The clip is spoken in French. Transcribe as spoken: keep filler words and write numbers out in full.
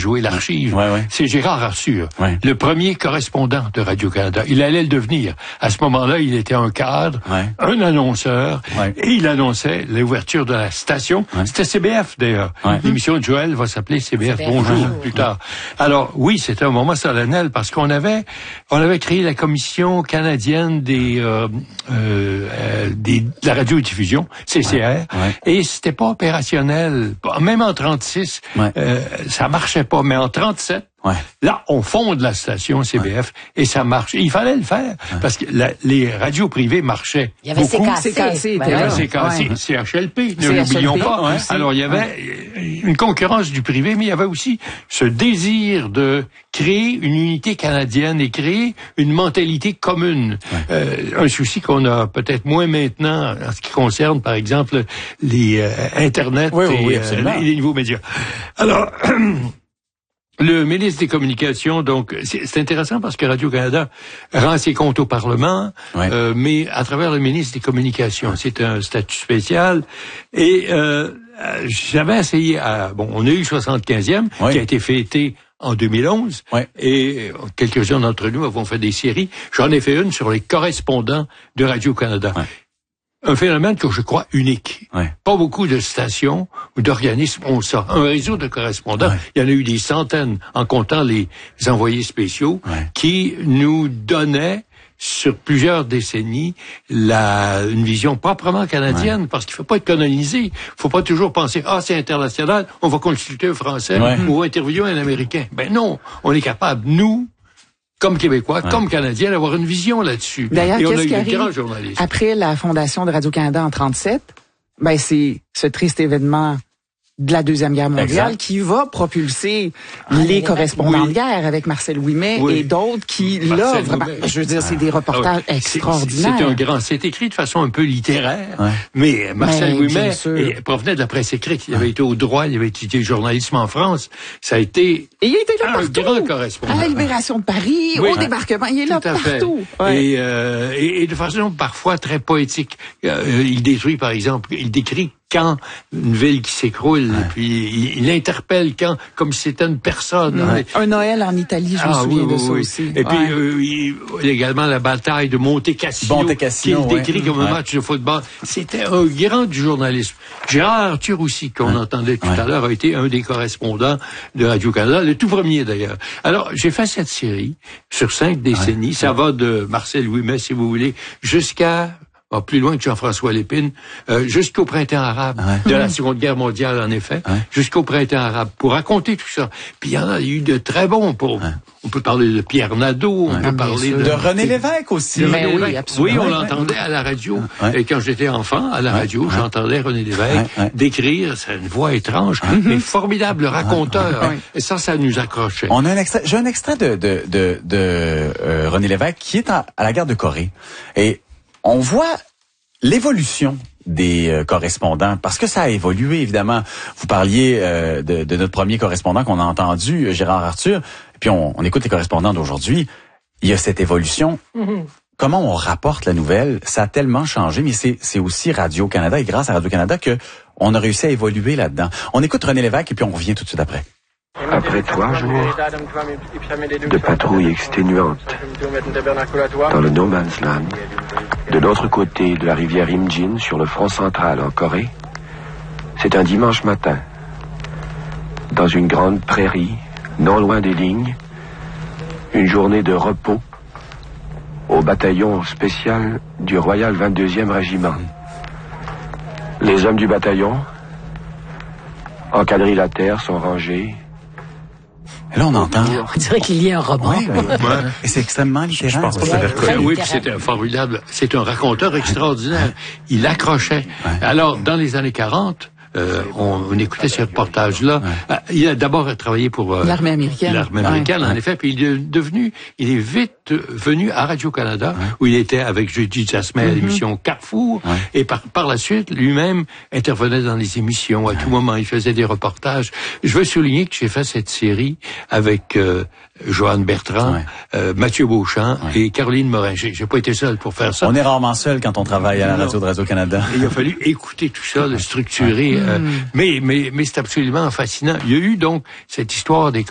jouer l'archive. Ouais, ouais. C'est Gérard Arthur, ouais. le premier correspondant de Radio-Canada. Il allait le devenir. À ce moment-là, il était un cadre, ouais. un annonceur, ouais. et il annonçait l'ouverture de la station. Ouais. C'était C B F, d'ailleurs. Ouais. L'émission de Joël va s'appeler C B F, C B F Bonjour, ouais. plus tard. Alors, oui, c'était un moment solennel parce qu'on avait, on avait créé la commission canadienne des, euh, euh, des de la radiodiffusion, C C R, ouais. Ouais. et c'était pas opérationnel. Même en trente-six, ouais. euh, ça marchait pas, mais en trente-sept, ouais. là, on fonde la station C B F ouais. et ça marche. Et il fallait le faire ouais. parce que la, les radios privées marchaient. Il y avait beaucoup. C K C. Il y avait C K C, ouais. C H L P, ne l'oublions pas. Ouais. Alors, il y avait ouais. une concurrence du privé, mais il y avait aussi ce désir de créer une unité canadienne et créer une mentalité commune. Ouais. Euh, un souci qu'on a peut-être moins maintenant en ce qui concerne, par exemple, les euh, Internet oui, et, oui, euh, les nouveaux médias. Alors... Le ministre des Communications, donc, c'est, c'est intéressant parce que Radio-Canada rend ses comptes au Parlement, ouais. euh, mais à travers le ministre des Communications. Ouais. C'est un statut spécial. Et euh, j'avais essayé, à, bon, on a eu le soixante-quinzième, ouais. qui a été fêté en deux mille onze, ouais. et quelques-uns d'entre nous avons fait des séries. J'en ai fait une sur les correspondants de Radio-Canada. Ouais. Un phénomène que je crois unique. Ouais. Pas beaucoup de stations ou d'organismes ont ça. Un réseau de correspondants, ouais. il y en a eu des centaines, en comptant les envoyés spéciaux, ouais. qui nous donnaient, sur plusieurs décennies, la, une vision proprement canadienne, ouais. parce qu'il faut pas être colonisé. Il faut pas toujours penser, ah, c'est international, on va consulter un Français ouais. ou interviewer un Américain. Ben non, on est capable, nous, comme Québécois, ouais. comme Canadiens, d'avoir une vision là-dessus. D'ailleurs, et on qu'est-ce a eu qui des grands arrive journalistes. Après la fondation de Radio-Canada en trente-sept, ben c'est ce triste événement de la Deuxième Guerre mondiale exact. Qui va propulser ah, les correspondants oui. de guerre avec Marcel Ouimet oui. et d'autres qui, Marcel là, vraiment, Ouimet. Je veux dire, c'est des reportages ah, oui. extraordinaires. C'est, c'est un grand, c'est écrit de façon un peu littéraire, ouais. mais Marcel ben, Ouimet et, provenait de la presse écrite. Il avait été au droit, il avait étudié le journalisme en France. Ça a été et il était là un partout. grand correspondant. À la Libération de Paris, oui. au débarquement, il est là partout. Ouais. Et, euh, et, et de façon parfois très poétique. Euh, il détruit, par exemple, il décrit quand une ville qui s'écroule, ouais. puis il, il interpelle quand comme si c'était une personne. Ouais. Un Noël en Italie, je ah, me souviens oui, de oui, ça oui. aussi. Et ouais. puis euh, il, également la bataille de Monte Cassino, Monte Cassino qui est décrit ouais. comme un ouais. match de football. C'était un grand du journalisme. Gérard Arthur aussi, qu'on ouais. entendait tout ouais. à l'heure, a été un des correspondants de Radio-Canada, le tout premier d'ailleurs. Alors, j'ai fait cette série sur cinq décennies. Ouais. Ça va de Marcel Ouimet, si vous voulez, jusqu'à... Ah, plus loin que Jean-François Lépine, euh, jusqu'au printemps arabe ouais. de la Seconde Guerre mondiale, en effet, ouais. jusqu'au printemps arabe, pour raconter tout ça. Puis il y en a eu de très bons. Pour, ouais. On peut parler de Pierre Nadeau, ouais. on peut ouais, parler de... De René Lévesque aussi. De René oui, Lévesque. Oui, on ouais. l'entendait à la radio. Ouais. Et quand j'étais enfant, à la ouais. radio, ouais. j'entendais René Lévesque ouais. décrire, c'est une voix étrange, ouais. mais formidable raconteur. Ouais. Et ça, ça nous accrochait. On a un extrait, j'ai un extrait de, de, de, de euh, René Lévesque qui est à, à la guerre de Corée. Et on voit l'évolution des euh, correspondants, parce que ça a évolué, évidemment. Vous parliez euh, de, de notre premier correspondant qu'on a entendu, Gérard Arthur, et puis on, on écoute les correspondants d'aujourd'hui. Il y a cette évolution. Mm-hmm. Comment on rapporte la nouvelle? Ça a tellement changé, mais c'est, c'est aussi Radio-Canada, et grâce à Radio-Canada que on a réussi à évoluer là-dedans. On écoute René Lévesque, et puis on revient tout de suite après. Après trois jours de patrouille exténuante dans le No Man's Land, de l'autre côté de la rivière Imjin, sur le front central en Corée, c'est un dimanche matin. Dans une grande prairie, non loin des lignes, une journée de repos au bataillon spécial du Royal vingt-deuxième Régiment. Les hommes du bataillon, en quadrilatère, sont rangés. Et là, on entend. On dirait qu'il y a un roman. Oui, oui. Ouais. Et c'est extrêmement littéraire. Je pense que ça ouais, oui, puis c'est un formidable. C'est un raconteur extraordinaire. Il accrochait. Ouais. Alors, dans les années quarante, Euh, on, on écoutait ce reportage-là. Ouais. Il a d'abord travaillé pour euh, l'armée américaine. L'armée américaine, ouais. en effet. Puis il est devenu, il est vite venu à Radio-Canada, ouais. où il était avec Judy Jasmin à mm-hmm. l'émission Carrefour. Ouais. Et par, par la suite, lui-même intervenait dans les émissions. À ouais. tout moment, il faisait des reportages. Je veux souligner que j'ai fait cette série avec euh, Joanne Bertrand, ouais. euh, Mathieu Beauchamp ouais. et Caroline Morin. J'ai, j'ai pas été seul pour faire ça. On est rarement seul quand on travaille à la radio de Radio-Canada. Et il a fallu écouter tout ça, le structurer. Ouais. Euh, mais, mais, mais c'est absolument fascinant. Il y a eu donc cette histoire des